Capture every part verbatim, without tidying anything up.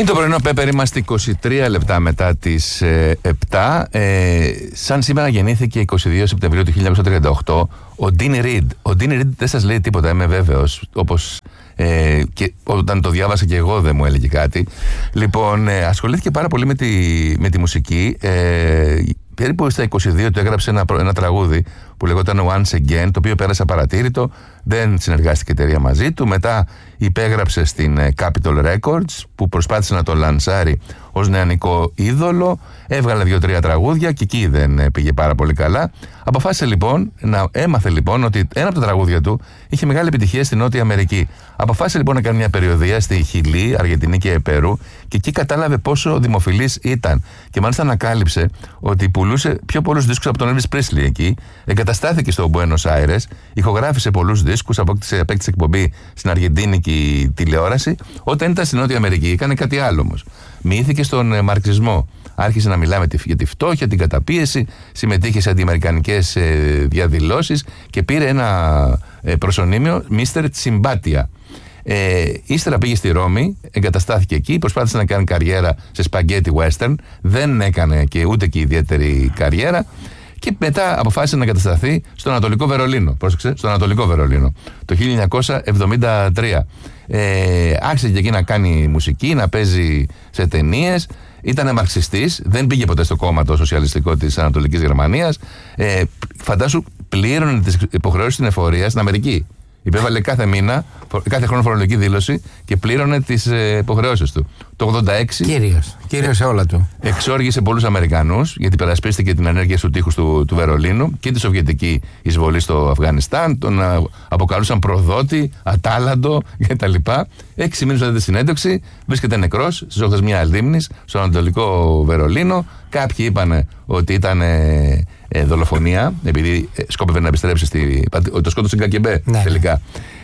Είναι το πρωινό Πέπερ, είμαστε είκοσι τρία λεπτά μετά τις ε, επτά. Ε, σαν σήμερα γεννήθηκε εικοστή δεύτερη Σεπτεμβρίου του χίλια εννιακόσια τριάντα οκτώ ο Dean Reed. Ο Dean Reed δεν σας λέει τίποτα, είμαι βέβαιος, όπως ε, και όταν το διάβασα και εγώ δεν μου έλεγε κάτι. Λοιπόν, ε, ασχολήθηκε πάρα πολύ με τη, με τη μουσική. Ε, περίπου στα είκοσι δύο του έγραψε ένα, ένα τραγούδι που λεγόταν Once Again, το οποίο πέρασε απαρατήρητο, δεν συνεργάστηκε η εταιρεία μαζί του. Μετά υπέγραψε στην Capitol Records, που προσπάθησε να το λανσάρει ως νεανικό είδωλο. Έβγαλε δύο-τρία τραγούδια και εκεί δεν πήγε πάρα πολύ καλά. Αποφάσισε λοιπόν, να έμαθε λοιπόν ότι ένα από τα τραγούδια του είχε μεγάλη επιτυχία στη Νότια Αμερική. Αποφάσισε λοιπόν να κάνει μια περιοδεία στη Χιλή, Αργεντινή και Περού, και εκεί κατάλαβε πόσο δημοφιλής ήταν. Και μάλιστα ανακάλυψε ότι πουλούσε πιο πολλούς δίσκους από τον Elvis Presley εκεί. Εγκαταστάθηκε στο Buenos Aires, ηχογράφησε πολλούς δίσκους, απέκτησε, απέκτησε εκπομπή στην Αργεντίνικη τηλεόραση. Όταν ήταν στη Νότια Αμερική, έκανε κάτι άλλο όμως. Μοιήθηκε στον ε, μαρξισμό. Άρχισε να μιλάμε για τη φτώχεια, την καταπίεση, συμμετείχε σε αντιαμερικανικές ε, διαδηλώσεις και πήρε ένα ε, προσωνύμιο μίστερ Τσιμπάτια. Ε, ύστερα πήγε στη Ρώμη, εγκαταστάθηκε εκεί, προσπάθησε να κάνει καριέρα σε σπαγκέτι western, δεν έκανε και ούτε και ιδιαίτερη καριέρα. Και μετά αποφάσισε να εγκατασταθεί στο Ανατολικό Βερολίνο. Πρόσεξε, στο Ανατολικό Βερολίνο το χίλια εννιακόσια εβδομήντα τρία. Ε, άρχισε και εκεί να κάνει μουσική, να παίζει σε ταινίες. Ήταν μαρξιστής, δεν πήγε ποτέ στο κόμμα το σοσιαλιστικό της Ανατολικής Γερμανίας. Ε, φαντάσου, πλήρωνε τις υποχρεώσεις στην εφορία στην Αμερική. Υπέβαλε κάθε μήνα, κάθε χρόνο φορολογική δήλωση και πλήρωνε τις υποχρεώσεις του. Το ογδόντα έξι. Κύριος. Κύριος σε όλα του. Εξόργησε πολλούς Αμερικανούς, γιατί υπερασπίστηκε την ενέργεια του τείχους του, του Βερολίνου και τη σοβιετική εισβολή στο Αφγανιστάν. Τον αποκαλούσαν προδότη, ατάλαντο κτλ. Έξι μήνες μετά τη συνέντευξη βρίσκεται νεκρός στις όχθες μιας λίμνης στο Ανατολικό Βερολίνο. Κάποιοι είπαν ότι ήταν ε, ε, δολοφονία, επειδή ε, σκόπευε να επιστρέψει στη. Το σκότωσε Γκακεμπέ ναι. τελικά.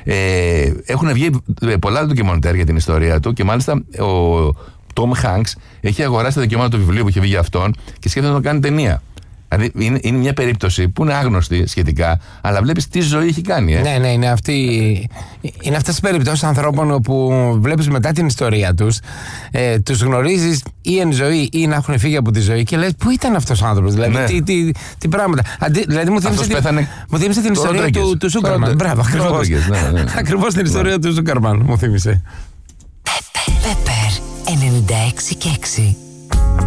Ε, έχουν βγει πολλά ντοκιμαντέρ για την ιστορία του και μάλιστα ο Τόμ Χάνκς έχει αγοράσει τα δικαιώματα του βιβλίου που είχε βγει για αυτόν και σκέφτεται να το κάνει ταινία. Δηλαδή είναι, είναι μια περίπτωση που είναι άγνωστη σχετικά, αλλά βλέπεις τι ζωή έχει κάνει. Ε. Ναι, ναι, είναι, αυτή, είναι αυτές οι περιπτώσεις ανθρώπων που βλέπεις μετά την ιστορία τους, ε, τους γνωρίζεις ή εν ζωή ή να έχουν φύγει από τη ζωή και λες πού ήταν αυτός ο άνθρωπος, δηλαδή ναι. τι, τι, τι πράγματα. Αντί, δηλαδή μου θύμισε την, μου θύμισε την ιστορία του, του Σούκερμαν. Μπράβο, ακριβώς. Ναι, ναι. Ακριβώς την ιστορία του Σούκερμαν μου θύμισε. Πέπερ ενενήντα έξι και έξι.